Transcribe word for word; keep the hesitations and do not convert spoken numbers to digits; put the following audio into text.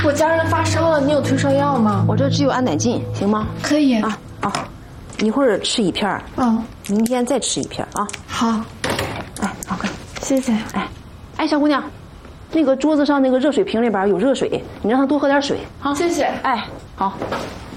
我家人发烧了，你有退烧药吗？ 我这只有安乃近，行吗？ 可以啊啊，一会儿吃一片儿， 嗯， 明天再吃一片啊。 好， 哎，好看， 谢谢。 哎，哎，小姑娘，那个桌子上那个热水瓶里边有热水，你让她多喝点水啊。 谢谢。 哎，好。